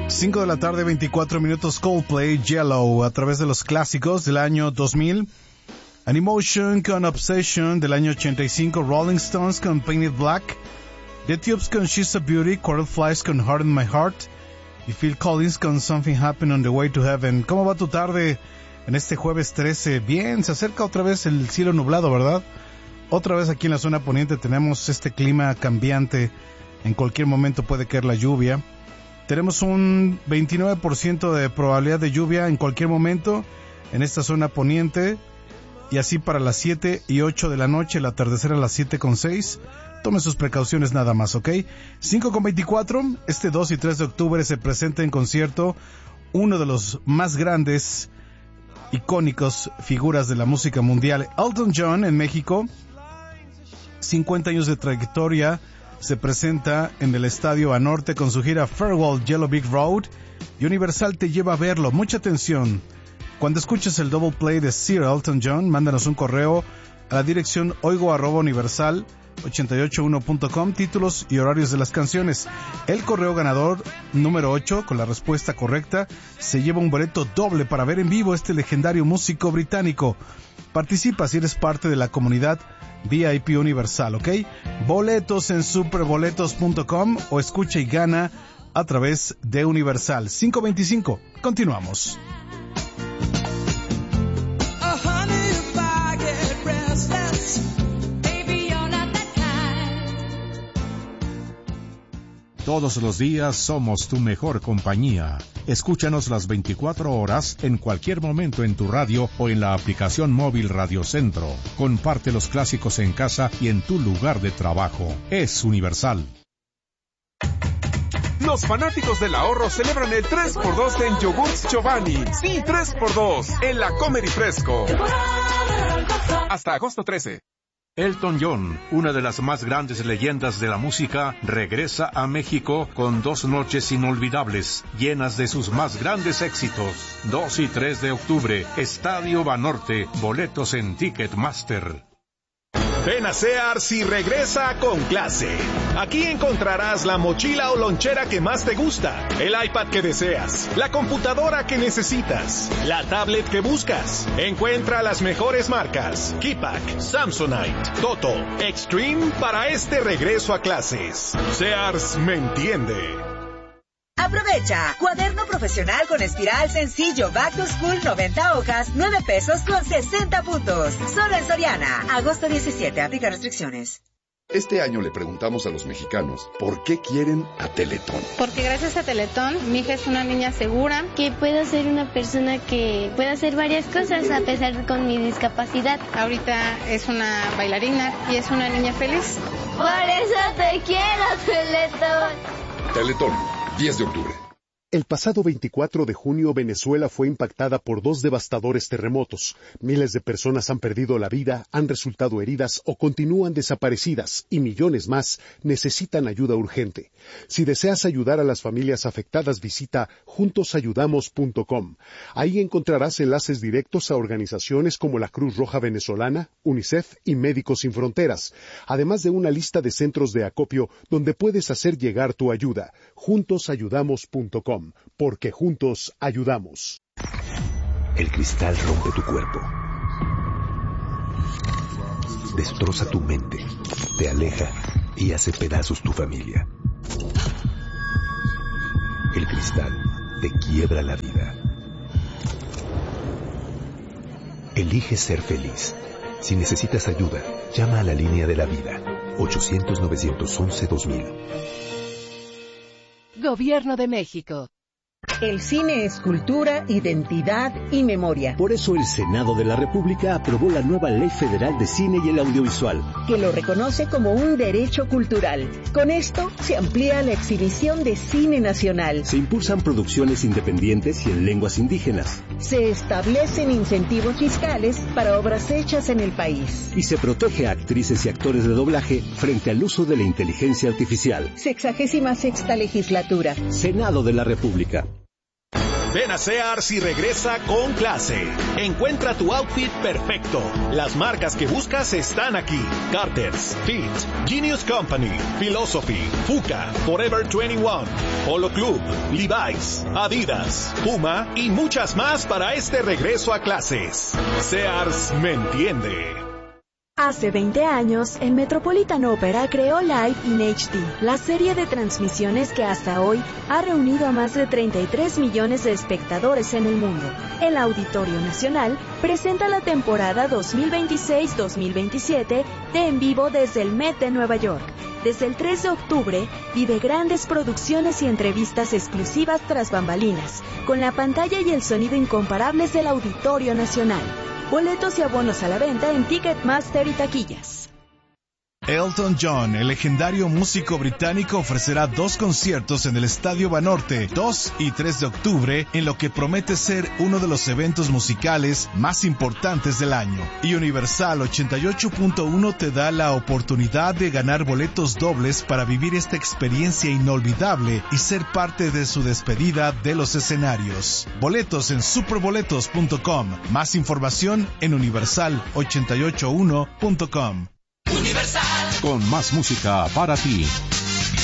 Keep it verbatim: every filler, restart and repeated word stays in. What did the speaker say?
cinco de la tarde, veinticuatro minutos. Coldplay, Yellow, a través de los clásicos del año dos mil. Animotion con Obsession del año ochenta y cinco. Rolling Stones con Painted Black. The Tubes con She's a Beauty. Coral Flies con Heart in My Heart. Y Phil Collins con Something Happened on the Way to Heaven. ¿Cómo va tu tarde en este jueves trece? Bien, se acerca otra vez el cielo nublado, ¿verdad? Otra vez aquí en la zona poniente tenemos este clima cambiante. En cualquier momento puede caer la lluvia. Tenemos un veintinueve por ciento de probabilidad de lluvia en cualquier momento en esta zona poniente. Y así para las siete y ocho de la noche, el atardecer a las siete con seis. Tome sus precauciones nada más, ¿ok? cinco con veinticuatro, este dos y tres de octubre se presenta en concierto uno de los más grandes, icónicos figuras de la música mundial, Elton John, en México. cincuenta años de trayectoria, se presenta en el Estadio Banorte con su gira Farewell Yellow Brick Road, y Universal te lleva a verlo. Mucha atención. Cuando escuches el double play de Sir Elton John, mándanos un correo a la dirección oigo arroba universal ochenta y ocho uno punto com, títulos y horarios de las canciones. El correo ganador número ocho, con la respuesta correcta, se lleva un boleto doble para ver en vivo este legendario músico británico. Participa si eres parte de la comunidad V I P Universal, ¿ok? Boletos en superboletos punto com o escucha y gana a través de Universal. cinco veinticinco, continuamos. Todos los días somos tu mejor compañía. Escúchanos las veinticuatro horas, en cualquier momento en tu radio o en la aplicación móvil Radio Centro. Comparte los clásicos en casa y en tu lugar de trabajo. Es Universal. Los fanáticos del ahorro celebran el tres por dos en Yogurts Giovanni. Sí, tres por dos en la Comer y Fresco. Hasta agosto trece. Elton John, una de las más grandes leyendas de la música, regresa a México con dos noches inolvidables, llenas de sus más grandes éxitos. dos y tres de octubre, Estadio Banorte, boletos en Ticketmaster. Ven a Sears y regresa con clase. Aquí encontrarás la mochila o lonchera que más te gusta, el iPad que deseas, la computadora que necesitas, la tablet que buscas. Encuentra las mejores marcas: Keypack, Samsonite, Toto, Extreme para este regreso a clases. Sears me entiende. Aprovecha, cuaderno profesional con espiral sencillo Back to School noventa hojas, nueve pesos con sesenta puntos. Solo en Soriana. Agosto diecisiete, aplica restricciones. Este año le preguntamos a los mexicanos por qué quieren a Teletón. Porque gracias a Teletón, mi hija es una niña segura. Que puedo ser una persona que pueda hacer varias cosas a pesar de con mi discapacidad. Ahorita es una bailarina y es una niña feliz. Por eso te quiero, Teletón. Teletón, diez de octubre. El pasado veinticuatro de junio, Venezuela fue impactada por dos devastadores terremotos. Miles de personas han perdido la vida, han resultado heridas o continúan desaparecidas, y millones más necesitan ayuda urgente. Si deseas ayudar a las familias afectadas, visita juntos ayudamos punto com. Ahí encontrarás enlaces directos a organizaciones como la Cruz Roja Venezolana, UNICEF y Médicos Sin Fronteras, además de una lista de centros de acopio donde puedes hacer llegar tu ayuda. juntos ayudamos punto com. Porque juntos ayudamos. El cristal rompe tu cuerpo, destroza tu mente, te aleja y hace pedazos tu familia. El cristal te quiebra la vida. Elige ser feliz. Si necesitas ayuda, llama a la línea de la vida, ochocientos, novecientos once, dos mil. Gobierno de México. El cine es cultura, identidad y memoria. Por eso el Senado de la República aprobó la nueva Ley Federal de Cine y el Audiovisual, que lo reconoce como un derecho cultural. Con esto se amplía la exhibición de cine nacional. Se impulsan producciones independientes y en lenguas indígenas. Se establecen incentivos fiscales para obras hechas en el país. Y se protege a actrices y actores de doblaje frente al uso de la inteligencia artificial. Sexagésima sexta legislatura. Senado de la República. Ven a Sears y regresa con clase. Encuentra tu outfit perfecto. Las marcas que buscas están aquí. Carter's, Fit, Genius Company, Philosophy, Fuka, Forever veintiuno, Polo Club, Levi's, Adidas, Puma y muchas más para este regreso a clases. Sears me entiende. Hace veinte años, el Metropolitan Opera creó Live in H D, la serie de transmisiones que hasta hoy ha reunido a más de treinta y tres millones de espectadores en el mundo. El Auditorio Nacional presenta la temporada dos mil veintiséis dos mil veintisiete de En Vivo desde el Met de Nueva York. Desde el tres de octubre, vive grandes producciones y entrevistas exclusivas tras bambalinas, con la pantalla y el sonido incomparables del Auditorio Nacional. Boletos y abonos a la venta en Ticketmaster y taquillas. Elton John, el legendario músico británico, ofrecerá dos conciertos en el Estadio Banorte, dos y tres de octubre, en lo que promete ser uno de los eventos musicales más importantes del año. Y Universal ochenta y ocho punto uno te da la oportunidad de ganar boletos dobles para vivir esta experiencia inolvidable y ser parte de su despedida de los escenarios. Boletos en superboletos punto com. Más información en universal ochenta y ocho uno punto com. Universal. Con más música para ti.